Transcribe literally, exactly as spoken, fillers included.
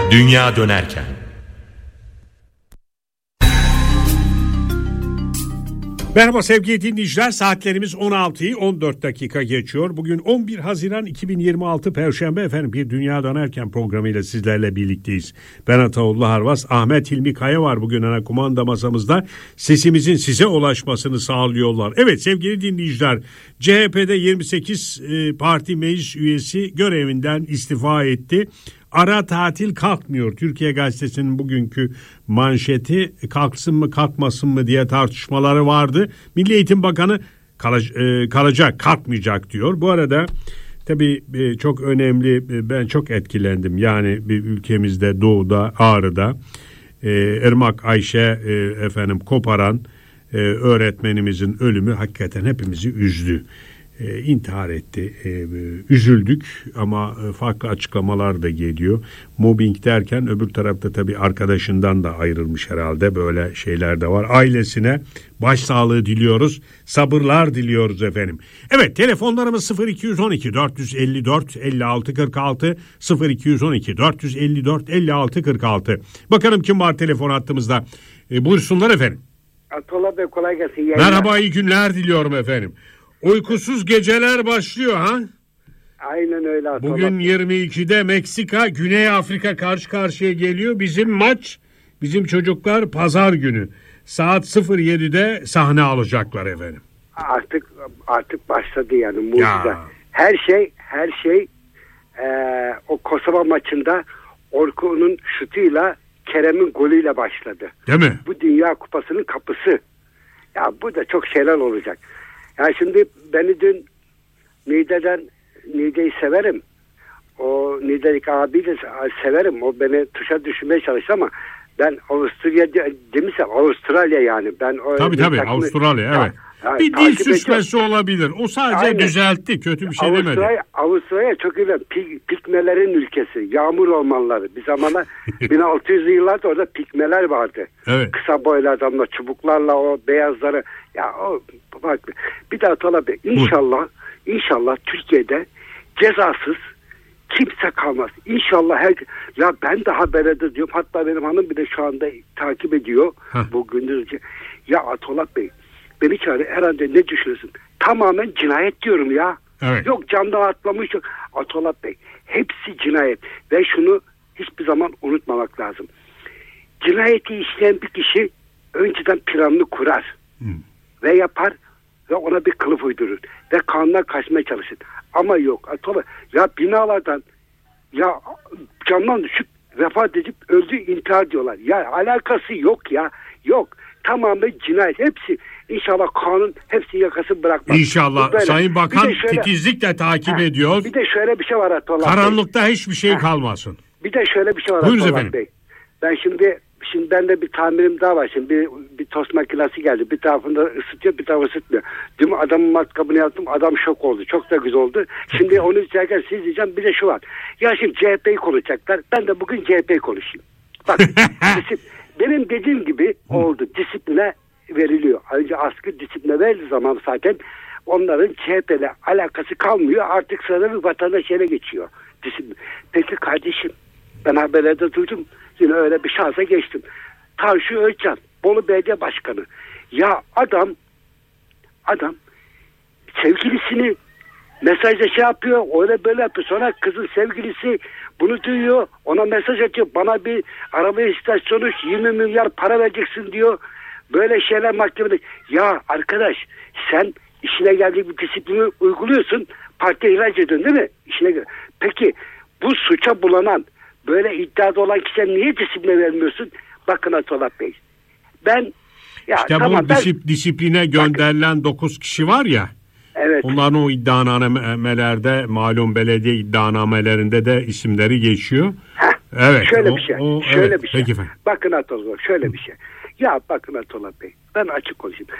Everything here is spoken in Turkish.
Dünya dönerken. Merhaba sevgili dinleyiciler, saatlerimiz on altıyı on dört dakika geçiyor. Bugün on bir Haziran iki bin yirmi altı Perşembe efendim, bir Dünya Dönerken programıyla sizlerle birlikteyiz. Ben Ataullah Harvas, Ahmet Hilmi Kaya var bugün ana kumanda masamızda. Sesimizin size ulaşmasını sağlıyorlar. Evet sevgili dinleyiciler, C H P'de yirmi sekiz e, parti meclis üyesi görevinden istifa etti. Ara tatil kalkmıyor. Türkiye Gazetesi'nin bugünkü manşeti, kalksın mı kalkmasın mı diye tartışmaları vardı. Milli Eğitim Bakanı kalacak, kalkmayacak diyor. Bu arada tabii çok önemli, ben çok etkilendim. Yani bir ülkemizde doğuda, Ağrı'da Irmak Ayşe efendim koparan öğretmenimizin ölümü hakikaten hepimizi üzdü. E, intihar etti. E, üzüldük ama farklı açıklamalar da geliyor. Mobbing derken öbür tarafta tabii arkadaşından da ayrılmış herhalde. Böyle şeyler de var. Ailesine başsağlığı diliyoruz. Sabırlar diliyoruz efendim. Evet, telefonlarımız sıfır iki on iki dört elli dört elli altı kırk altı sıfır iki on iki dört elli dört elli altı kırk altı. Bakalım kim var telefon hattımızda. E, buyursunlar efendim. Atollah Bey, kolay gelsin. Yayınlar. Merhaba, iyi günler diliyorum efendim. Uykusuz geceler başlıyor ha? Aynen öyle Atollah. Bugün yirmi ikide Meksika, Güney Afrika karşı karşıya geliyor. Bizim maç, bizim çocuklar pazar günü saat sıfır yedide sahne alacaklar efendim. Artık artık başladı yani mucize. Ya. Her şey her şey e, o Kosova maçında Orkun'un şutuyla, Kerem'in golüyle başladı. Değil mi? Bu Dünya Kupası'nın kapısı. Ya bu da çok şeyler olacak. Ya şimdi beni dün Niğde'den, Niğde'yi severim. O Niğde'lik abi de severim. O beni tuşa düşürmeye çalıştı ama ben Avusturya demişsem Avustralya yani. Ben o tabii tabii takımı, Avustralya evet. Ya, ya, bir dil sürçmesi olabilir. O sadece aynen. Düzeltti. Kötü bir şey Avustralya, demedi. Avustralya çok iyi. Pik, pikmelerin ülkesi. Yağmur ormanları. Bir zamanlar bin altı yüzlü yıllarda orada pikmeler vardı. Evet. Kısa boylu adamlar, çubuklarla o beyazları. Ya o bak, bir daha Atollah Bey, İnşallah, inşallah Türkiye'de cezasız kimse kalmaz. İnşallah her, ya ben de haberde diyorum. Hatta benim hanım bile şu anda takip ediyor. Heh. Bu gündüzce. Ya Atollah Bey, beni çağırır herhalde, ne düşünüyorsun? Tamamen cinayet diyorum ya. Evet. Yok camdan atlamış yok. Atollah Bey, hepsi cinayet. Ve şunu hiçbir zaman unutmamak lazım. Cinayeti işleyen bir kişi önceden planını kurar. Hmm. Ve yapar ve ona bir kılıf uydurur. Ve kanundan kaçmaya çalışır. Ama yok Atollah, ya binalardan ya camdan düşüp vefat edip öldü, intihar diyorlar. Ya alakası yok ya. Yok. Tamamen cinayet. Hepsi. İnşallah kanun hepsi yakası bırakmaz. İnşallah. Sayın Bakan şöyle, titizlikle takip he, ediyor. Bir de şöyle bir şey var Atollah Karanlıkta Bey. hiçbir şey he. kalmasın. Bir de şöyle bir şey var Buyurun Atollah efendim. Bey. Ben şimdi şimdi bende bir tamirim daha var. Şimdi bir, bir tost makinesi geldi. Bir tarafında ısıtıyor, bir tarafında ısıtmıyor. Dün adamın matkabını yaptım. Adam şok oldu. Çok da güzel oldu. Çok şimdi güzel. Onu izlerken siz diyeceğim. Bir de şu var. Ya şimdi C H P'yi konuşacaklar. Ben de bugün C H P'yi konuşayım. Bak benim dediğim gibi oldu. Disipline veriliyor. Ayrıca askı disipline verildiği zaman zaten onların C H P'yle alakası kalmıyor. Artık sırada bir vatandaş ele geçiyor. Disipline. Peki kardeşim, ben haberlerde duydum. Yine öyle bir şansa geçtim. Tanju Özcan, Bolu Belediye Başkanı. Ya adam adam sevgilisini mesajla şey yapıyor. Öyle böyle yapıyor. Sonra kızın sevgilisi bunu duyuyor. Ona mesaj atıyor. Bana bir araba istasyonu yirmi milyar para vereceksin diyor. Böyle şeyler mahkemede. Ya arkadaş, sen işine geldiği bir disiplini uyguluyorsun. Partiye ihraç ediyorsun değil mi? İşine göre. Peki bu suça bulanan, böyle iddiada olan kişiye niye disipline vermiyorsun? Bakın Atollah Bey. Ben ya işte tamam, bu disip, ben, disipline gönderilen dokuz kişi var ya. Evet. Onların o iddianamelerde, malum belediye iddianamelerinde de isimleri geçiyor. Heh, evet. Şöyle o, bir şey. O, şöyle evet, bir şey. Peki bakın Atollah, şöyle bir şey. Ya bakın Atollah Bey, ben açık konuşayım.